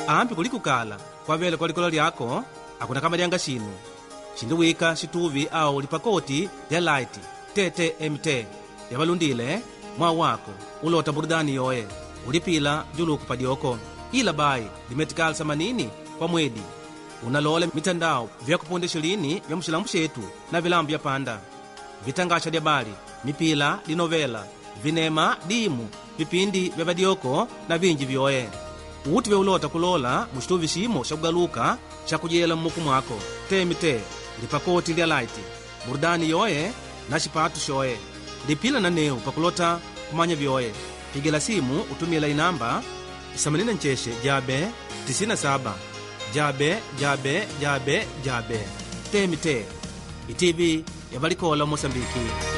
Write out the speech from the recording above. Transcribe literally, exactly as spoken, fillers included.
ampi kulikukala kwa vele kwa likolo lyako akuna kama lyanga shinu shindiwika shituvi au lipakoti lya light tete mt lyavalundile mwa wako ulota burudani yoye ulipila juluku padyoko ila bai limetikala samanini kwa mwedi unalole mitandao vya kupondesha lini vya mshilambu shetu na vilambu vya panda vitangasha lya bali mipila linovela vinema dimu vipindi vya badyoko na vinji vyoye uti vya ulota kulola mushituvi shimo shakugaluka shakujela mmuku mwako temite lipakoti lya laiti burudani yoye na shipatu shoye lipila na neu pakulota kumanya vyoye pigela simu utumila inamba themanini ncheshe jabe tisini na saba jabe jabe jabe jabe temite itivi yabalikola Mosambiki.